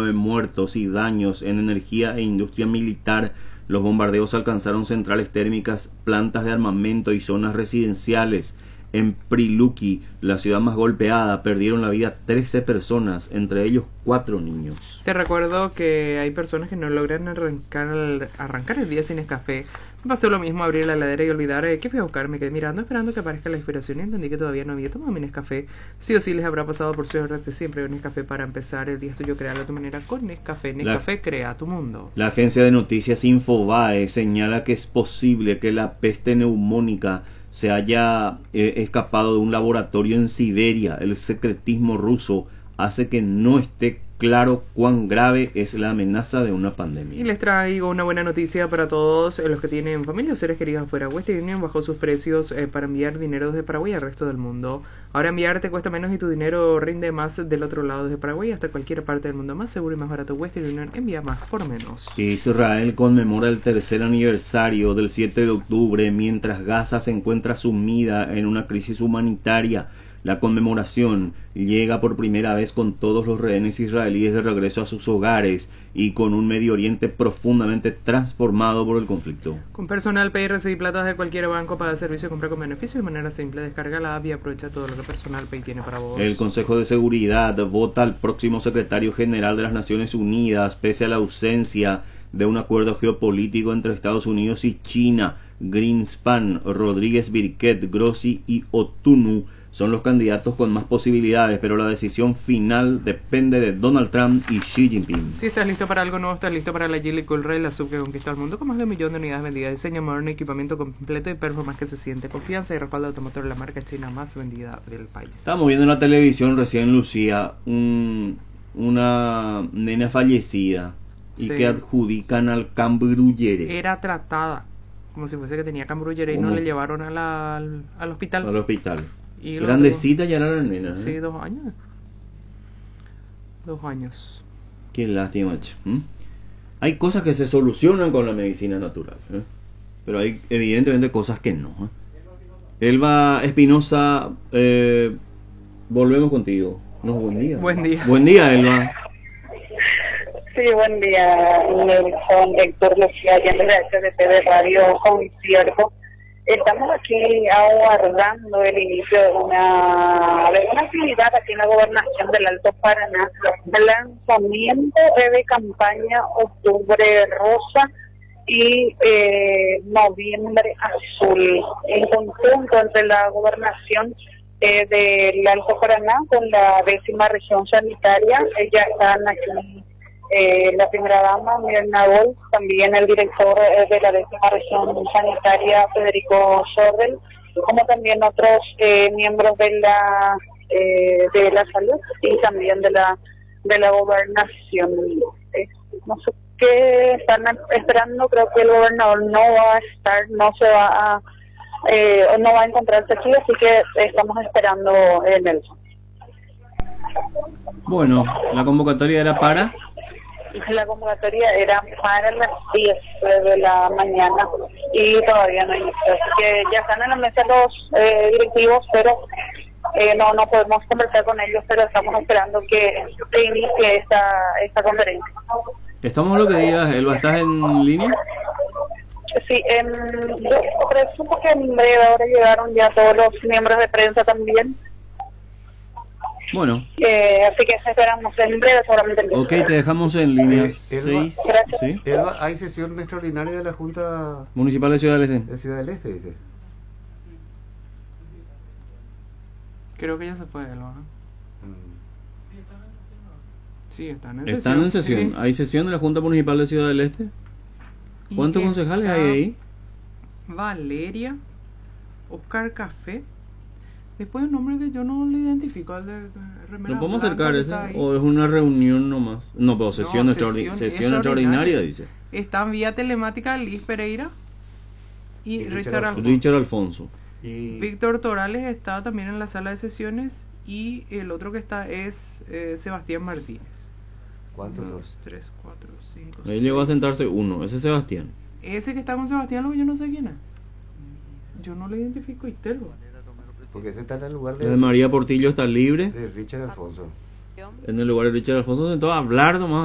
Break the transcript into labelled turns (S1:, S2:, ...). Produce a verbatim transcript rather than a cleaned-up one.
S1: nueve muertos y daños en energía e industria militar. Los bombardeos alcanzaron centrales térmicas, plantas de armamento y zonas residenciales. En Prilupki, la ciudad más golpeada, perdieron la vida trece personas, entre ellos cuatro niños.
S2: Te recuerdo que hay personas que no logran arrancar el, arrancar el día sin Nescafé. Me pasó lo mismo, abrir la heladera y olvidar eh, qué fui a buscar. Me quedé mirando, esperando que aparezca la inspiración y entendí que todavía no había tomado mi Nescafé. Sí o sí les habrá pasado por suerte siempre un Nescafé para empezar el día es tuyo, crearlo a tu manera con Nescafé. Nescafé la, crea tu mundo.
S1: La agencia de noticias Infobae señala que es posible que la peste neumónica se haya eh, escapado de un laboratorio en Siberia. El secretismo ruso hace que no esté claro cuán grave es la amenaza de una pandemia.
S2: Y les traigo una buena noticia para todos los que tienen familia o seres queridos afuera. Western Union bajó sus precios eh, para enviar dinero desde Paraguay al resto del mundo. Ahora enviar te cuesta menos y tu dinero rinde más del otro lado, desde Paraguay hasta cualquier parte del mundo. Más seguro y más barato. Western Union envía más por menos.
S1: Israel conmemora el tercer aniversario del siete de octubre mientras Gaza se encuentra sumida en una crisis humanitaria. La conmemoración llega por primera vez con todos los rehenes israelíes de regreso a sus hogares y con un Medio Oriente profundamente transformado por el conflicto.
S2: Con Personal Pay recibí plata de cualquier banco para servicio y compra con beneficios de manera simple. Descarga la app y aprovecha todo lo que Personal Pay tiene para vos.
S1: El Consejo de Seguridad vota al próximo secretario general de las Naciones Unidas pese a la ausencia de un acuerdo geopolítico entre Estados Unidos y China. Greenspan, Rodríguez Birquet, Grossi y Otunu son los candidatos con más posibilidades, pero la decisión final depende de Donald Trump y Xi Jinping.
S2: Si estás listo para algo nuevo, estás listo para la Geely Coolray, la sub que conquistó el mundo con más de un millón de unidades vendidas. Diseño moderno, equipamiento completo y performance que se siente. Confianza y respaldo automotor de la marca china más vendida del país.
S1: Estamos viendo en la televisión recién, Lucía, un, una nena fallecida y sí, que adjudican al Cambruyere.
S2: Era tratada como si fuese que tenía Cambruyere y no le llevaron a la, al, al hospital.
S1: Al hospital.
S2: Y
S1: grandecita ya era la nena.
S2: Sí,
S1: ¿eh?
S2: dos años. Dos años.
S1: Qué lástima. ¿Mm? Hay cosas que se solucionan con la medicina natural, ¿eh? Pero hay evidentemente cosas que no. ¿eh? Elba Espinosa, eh, volvemos contigo. No, buen día.
S2: Buen día.
S1: Buen día, Elba.
S3: Sí, buen día, Nelson, Héctor, Lucía, y en la H D P de Radio Concierto. Estamos aquí aguardando el inicio de una, de una actividad aquí en la gobernación del Alto Paraná, lanzamiento de campaña Octubre Rosa y eh, Noviembre Azul, en conjunto entre la gobernación eh, del Alto Paraná con la décima región sanitaria. Ellas están aquí. Eh, la primera dama, Mirna Gol, también el director eh, de la décima región sanitaria, Federico Sordel, como también otros eh, miembros de la eh, de la salud y también de la de la gobernación. Eh, no sé qué están esperando, creo que el gobernador no va a estar, no se va a eh, no va a encontrarse aquí, así que estamos esperando eh, Nelson.
S1: Bueno, la convocatoria era para
S3: La convocatoria era para las diez de la mañana y todavía no inició, así que ya están en la mesa los eh, directivos, pero eh, no no podemos conversar con ellos, pero estamos esperando que, que inicie esta esta conferencia.
S1: Estamos lo que digas, Elba, ¿estás en línea?
S3: Sí, en, yo presumo que en breve ahora llegaron ya todos los miembros de prensa también.
S1: Bueno.
S3: Eh, así que esperamos en breve seguramente.
S1: Ok, te dejamos en línea seis.
S4: ¿Sí? Elba, hay sesión extraordinaria de la Junta
S1: Municipal de Ciudad del Este.
S4: De Ciudad del Este, dice.
S2: Creo que ya se fue, Elba.
S4: Mm.
S2: Sí, están en sesión.
S1: Están en sesión.
S2: Sí.
S1: ¿Hay sesión de la Junta Municipal de Ciudad del Este? ¿Cuántos concejales hay ahí?
S2: Valeria, Oscar Café. Después un nombre que yo no le identifico al de remera.
S1: ¿Lo podemos acercar ese? ¿O es una reunión nomás? No, pero sesión, no,
S2: sesión,
S1: extraordi sesión extraordinaria, dice.
S2: Están vía telemática Liz Pereira y, y Richard, Richard Alfonso.
S1: Richard Alfonso.
S2: Y Víctor Torales está también en la sala de sesiones y el otro que está es eh, Sebastián Martínez.
S4: ¿Cuántos?
S2: Uno, dos, tres, cuatro, cinco.
S1: Ahí llegó a sentarse uno, ese es Sebastián.
S2: Ese que está con Sebastián, lo que yo no sé quién es. Yo no le identifico y Telvo.
S4: Porque ese está en el lugar
S1: de... María Portillo está libre.
S4: De Richard Alfonso.
S1: En el lugar de Richard Alfonso se sentó a hablar nomás.